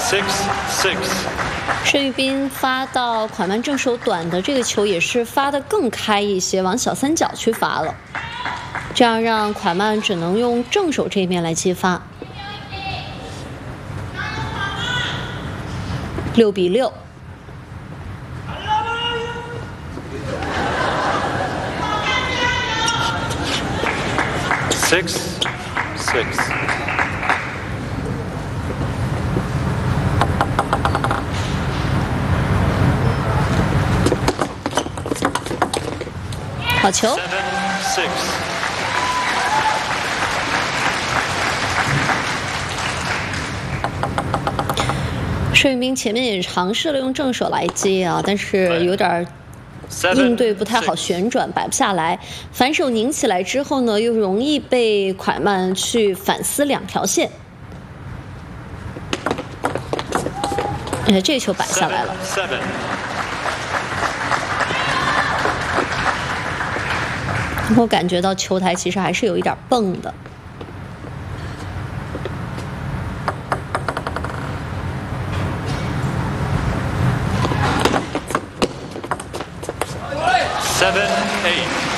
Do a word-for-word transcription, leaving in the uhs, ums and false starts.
Six six。 申玉斌发到蒯曼正手短的这个球也是发得更开一些，往小三角去发了，这样让蒯曼只能用正手这边来接发。六比六。 Six six。 好球。 Seven six。 申玉斌前面也尝试了用正手来接啊，但是有点应对不太好，旋转摆不下来。反手拧起来之后呢，又容易被蒯曼去反撕两条线。哎，这球摆下来了。我感觉到球台其实还是有一点蹦的。 Seven eight。